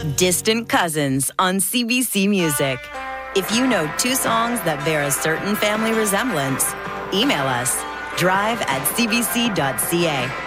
Distant Cousins on CBC Music. If you know two songs that bear a certain family resemblance, email us drive@cbc.ca.